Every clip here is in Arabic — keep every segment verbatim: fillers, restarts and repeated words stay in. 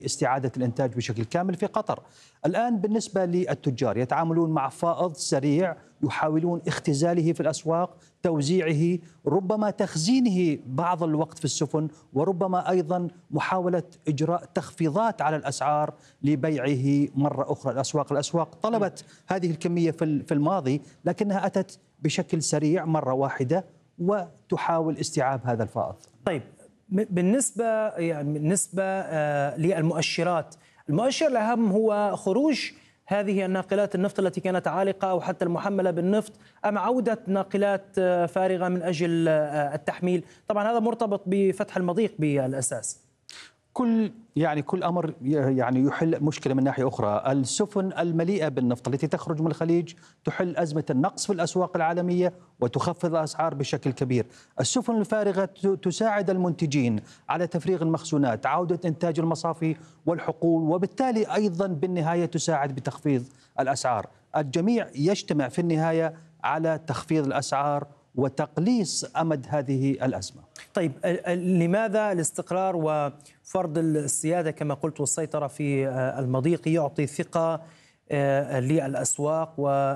استعادة الإنتاج بشكل كامل في قطر. الآن بالنسبة للتجار يتعاملون مع فائض سريع، يحاولون اختزاله في الأسواق، توزيعه، ربما تخزينه بعض الوقت في السفن، وربما أيضا محاولة إجراء تخفيضات على الأسعار لبيعه مرة أخرى الأسواق. الأسواق طلبت هذه الكمية في الماضي، لكنها أتت بشكل سريع مرة واحدة وتحاول استيعاب هذا الفائض. طيب بالنسبة يعني بالنسبة آه للمؤشرات، المؤشر الأهم هو خروج هذه الناقلات النفط التي كانت عالقة أو حتى المحملة بالنفط، أم عودة ناقلات آه فارغة من أجل آه التحميل؟ طبعا هذا مرتبط بفتح المضيق بالأساس. كل يعني كل امر يعني يحل مشكله من ناحيه اخرى. السفن المليئه بالنفط التي تخرج من الخليج تحل ازمه النقص في الاسواق العالميه وتخفض الاسعار بشكل كبير. السفن الفارغه تساعد المنتجين على تفريغ المخزونات، عوده انتاج المصافي والحقول، وبالتالي ايضا بالنهايه تساعد بتخفيض الاسعار. الجميع يجتمع في النهايه على تخفيض الاسعار وتقليص امد هذه الازمه. طيب لماذا الاستقرار وفرض السيادة كما قلت والسيطرة في المضيق يعطي ثقة للأسواق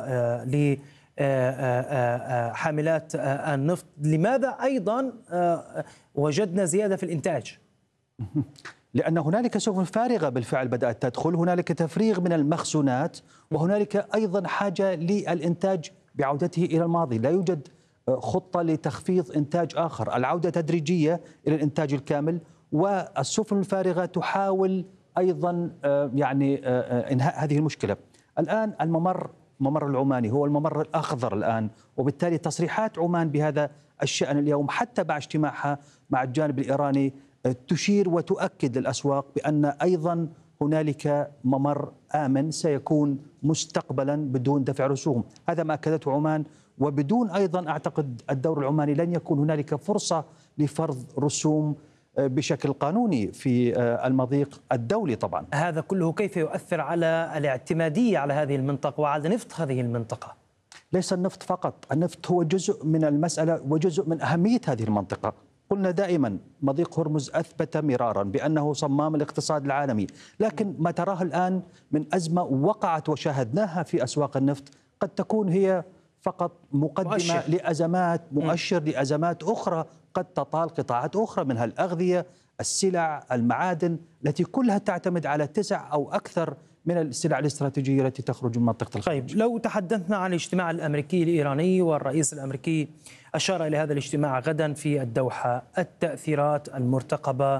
ولحاملات النفط؟ لماذا أيضا وجدنا زيادة في الإنتاج؟ لأن هنالك سفن فارغة بالفعل بدأت تدخل، هنالك تفريغ من المخزونات، وهنالك أيضا حاجة للإنتاج بعودته إلى الماضي. لا يوجد خطة لتخفيض إنتاج آخر، العودة تدريجية إلى الإنتاج الكامل، والسفن الفارغة تحاول أيضا يعني إنهاء هذه المشكلة. الآن الممر ممر العماني هو الممر الأخضر الآن، وبالتالي تصريحات عمان بهذا الشأن اليوم حتى بعد اجتماعها مع الجانب الإيراني تشير وتؤكد للأسواق بأن أيضا هنالك ممر آمن سيكون مستقبلا بدون دفع رسوم. هذا ما أكدته عمان، وبدون أيضا أعتقد الدور العماني لن يكون هنالك فرصة لفرض رسوم بشكل قانوني في المضيق الدولي. طبعا هذا كله كيف يؤثر على الاعتمادية على هذه المنطقة وعلى نفط هذه المنطقة؟ ليس النفط فقط، النفط هو جزء من المسألة وجزء من أهمية هذه المنطقة. قلنا دائما مضيق هرمز أثبت مرارا بأنه صمام الاقتصاد العالمي، لكن ما تراه الآن من أزمة وقعت وشاهدناها في أسواق النفط قد تكون هي فقط مقدمة مؤشر. لأزمات مؤشر م. لأزمات أخرى قد تطال قطاعات أخرى منها الأغذية، السلع، المعادن، التي كلها تعتمد على تسع أو أكثر من السلع الاستراتيجية التي تخرج من منطقة الخليج. طيب لو تحدثنا عن الاجتماع الأمريكي الإيراني والرئيس الأمريكي أشار إلى هذا الاجتماع غدا في الدوحة، التأثيرات المرتقبة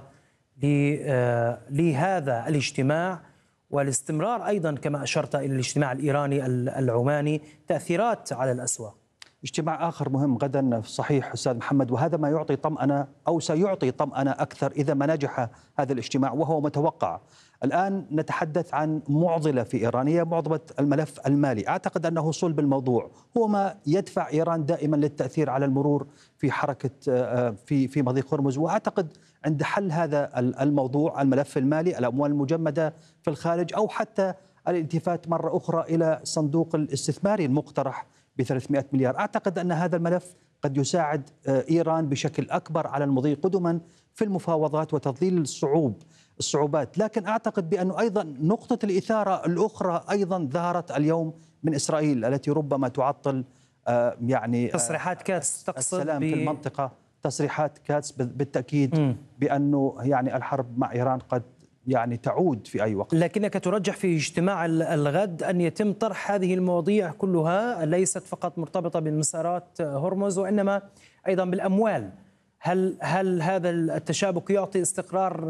لهذا الاجتماع والاستمرار أيضا كما أشرت إلى الاجتماع الإيراني العماني، تأثيرات على الأسواق. اجتماع آخر مهم غدا صحيح أستاذ محمد، وهذا ما يعطي طمأنة أو سيعطي طمأنة أكثر إذا ما نجح هذا الاجتماع وهو متوقع. الآن نتحدث عن معضلة في إيران هي معضلة الملف المالي. أعتقد أنه صلب الموضوع هو ما يدفع إيران دائما للتأثير على المرور في حركة في في مضيق هرمز، وأعتقد عند حل هذا الموضوع الملف المالي، الأموال المجمدة في الخارج، أو حتى الالتفات مرة أخرى إلى صندوق الاستثماري المقترح ب ثلاثمئة مليار، أعتقد أن هذا الملف قد يساعد إيران بشكل أكبر على المضي قدما في المفاوضات وتضليل الصعوب الصعوبات. لكن أعتقد بأنه أيضا نقطة الإثارة الأخرى أيضا ظهرت اليوم من إسرائيل التي ربما تعطل يعني تصريحات كاتس تقصد السلام في المنطقة. تصريحات كاتس بالتأكيد م. بأنه يعني الحرب مع إيران قد يعني تعود في أي وقت. لكنك ترجح في اجتماع الغد أن يتم طرح هذه المواضيع كلها ليست فقط مرتبطة بمسارات هرمز وإنما أيضا بالأموال. هل هل هذا التشابك يعطي استقرار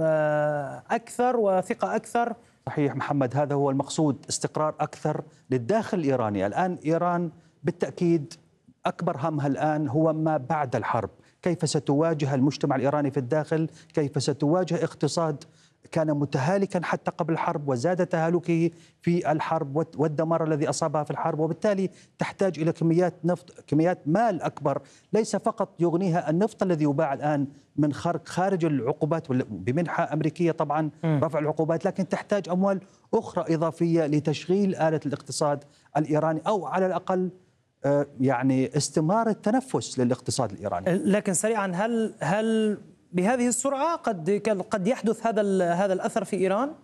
أكثر وثقة أكثر؟ صحيح محمد، هذا هو المقصود، استقرار أكثر للداخل الإيراني. الآن إيران بالتأكيد أكبر همها الآن هو ما بعد الحرب، كيف ستواجه المجتمع الإيراني في الداخل، كيف ستواجه اقتصاد كان متهالكا حتى قبل الحرب وزاد تهالكه في الحرب والدمار الذي أصابها في الحرب، وبالتالي تحتاج إلى كميات نفط، كميات مال أكبر، ليس فقط يغنيها النفط الذي يباع الآن من خارج العقوبات بمنحة أمريكية طبعا رفع العقوبات، لكن تحتاج أموال أخرى إضافية لتشغيل آلة الاقتصاد الإيراني، أو على الأقل يعني استمرار التنفس للاقتصاد الإيراني. لكن سريعا، هل هل بهذه السرعة قد قد يحدث هذا هذا الأثر في إيران؟